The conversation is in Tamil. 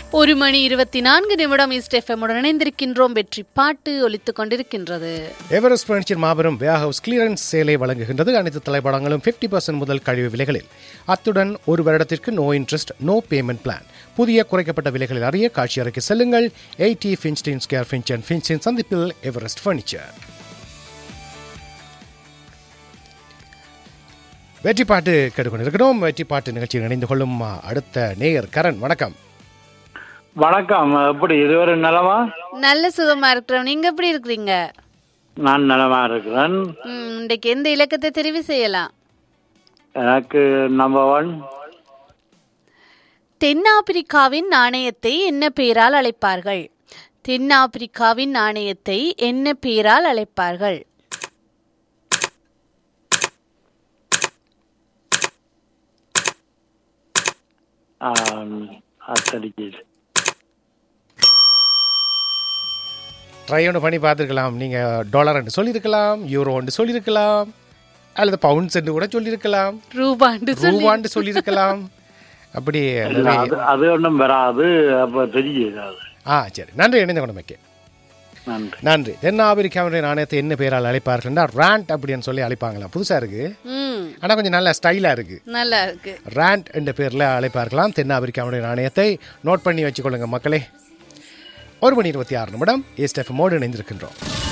1:24 ஈஸ்ட் எஃப்எம் உடன் இணைந்திருக்கின்றோம். வெற்றி பாட்டு ஒலித்துக் கொண்டிருக்கின்றது. எவரெஸ்ட் பர்னிச்சர் மாபெரும் வேர்ஹவுஸ் கிளியரன்ஸ் சேலை வழங்குகின்றது. அனைத்து தலைப்படங்களும் 50% முதல் கழிவு விலைகளில். அத்துடன் ஒரு வருடத்திற்கு no interest no payment plan. புதிய குறைக்கப்பட்ட விலைகளில் அறிய காட்சி அறைக்கு செல்லுங்கள். 80 ஃபின்ஸ்டீன் ஸ்கொயர் ஃபின்ச் அண்ட் ஃபின்ஸ்டீன் சந்திப்பில் எவரெஸ்ட் பர்னிச்சர். வெற்றி பாட்டு கேட்டுக்கொண்டிருக்கிறோம். வெற்றி பாட்டு நிகழ்ச்சியில் இணைந்து கொள்ளும் அடுத்த நேயர் கரண். வணக்கம். வணக்கம். எப்படி இருவரு நலமா? நல்ல சுகமா இருக்கிறோம். நீங்க எப்படி இருக்கிறீங்க? நான் நலமா இருக்கிறேன். இன்றைக்கு எந்த இலக்கத்தை தெரிவு செய்யலாம்? எனக்கு நம்பர் 1. தென்னாப்பிரிக்காவின் நாணயத்தை என்ன பெயரால் அழைப்பார்கள்? தென்னாப்பிரிக்காவின் நாணயத்தை என்ன பெயரால் அழைப்பார்கள்? ட்ரை ஒன்று பண்ணி பார்த்துருக்கலாம். நீங்கள் டாலர் என்று சொல்லியிருக்கலாம், யூரோ என்று சொல்லியிருக்கலாம், அல்லது பவுண்ட்ஸ் என்று கூட சொல்லியிருக்கலாம், ரூபாண்டு சொல்லியிருக்கலாம். அப்படி அது ஒன்றும் வராது. அப்போ தெரியாது. சரி, நன்றி. இணைந்த கொண்டமைக்கு நன்றி. தென்னாப்பிரிக்காவுடைய நாணயத்தை என்ன பெயரால் அழைப்பார்கள்? ராண்ட் அப்படின்னு சொல்லி அழைப்பாங்களாம். புதுசா இருக்கு, ஆனா கொஞ்சம் நல்ல ஸ்டைலா இருக்கு. நல்லா இருக்கு. ராண்ட் என்ற பேர்ல அழைப்பார்களாம் தென்னாப்பிரிக்காவுடைய நாணயத்தை. நோட் பண்ணி வச்சுக்கொள்ளுங்க மக்களே. 1:26 ஈஸ்ட் எஃப்எம்மோடு இணைந்திருக்கின்றோம்.